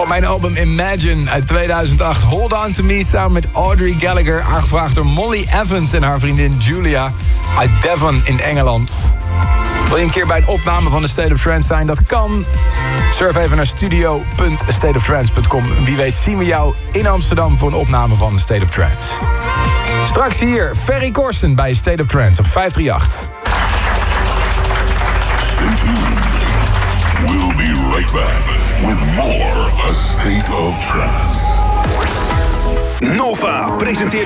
Van mijn album Imagine uit 2008. Hold On To Me samen met Audrey Gallagher. Aangevraagd door Molly Evans en haar vriendin Julia uit Devon in Engeland. Wil je een keer bij een opname van de State of Trance zijn? Dat kan. Surf even naar studio.stateoftrance.com. Wie weet zien we jou in Amsterdam voor een opname van State of Trance. Straks hier Ferry Corsten bij State of Trance op 538. Stay tuned. We'll be right back with more A State of Trance. Nova presenteert